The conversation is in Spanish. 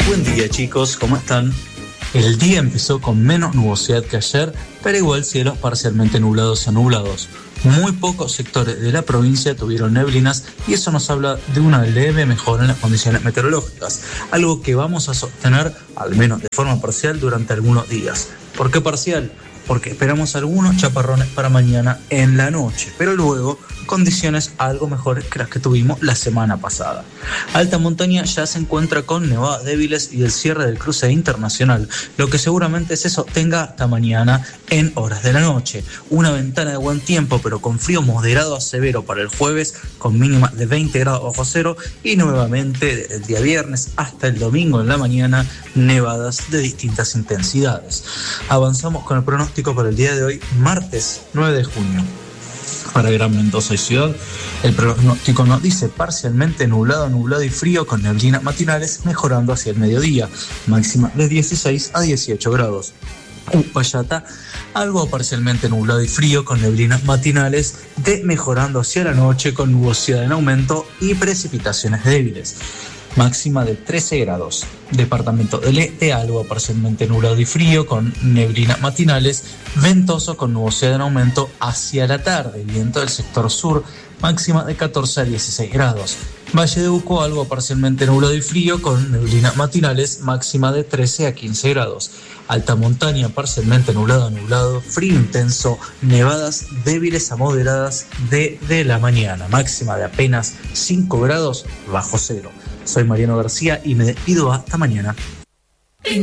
Buen día, chicos, ¿cómo están? El día empezó con menos nubosidad que ayer, pero igual cielos parcialmente nublados a nublados. Muy pocos sectores de la provincia tuvieron neblinas y eso nos habla de una leve mejora en las condiciones meteorológicas, algo que vamos a sostener, al menos de forma parcial, durante algunos días. ¿Por qué parcial? Porque esperamos algunos chaparrones para mañana en la noche, pero luego condiciones algo mejores que las que tuvimos la semana pasada. Alta montaña ya se encuentra con nevadas débiles y el cierre del cruce internacional, lo que seguramente se sostenga hasta mañana en horas de la noche. Una ventana de buen tiempo, pero con frío moderado a severo para el jueves, con mínimas de 20 grados bajo cero, y nuevamente desde el día viernes hasta el domingo en la mañana, nevadas de distintas intensidades. Avanzamos con el pronóstico para el día de hoy, martes 9 de junio. Para Gran Mendoza y Ciudad, el pronóstico nos dice parcialmente nublado y frío con neblinas matinales, mejorando hacia el mediodía, máxima de 16 a 18 grados. Uspallata, algo parcialmente nublado y frío con neblinas matinales, mejorando hacia la noche con nubosidad en aumento y precipitaciones débiles. Máxima de 13 grados. Departamento del Este, algo parcialmente nublado y frío con neblinas matinales, ventoso con nubosidad en aumento hacia la tarde. Viento del sector sur, máxima de 14 a 16 grados. Valle de Uco, algo parcialmente nublado y frío con neblinas matinales, máxima de 13 a 15 grados. Alta montaña, parcialmente nublado, frío intenso, nevadas débiles a moderadas de la mañana, máxima de apenas 5 grados bajo cero. Soy Mariano García y me despido hasta mañana.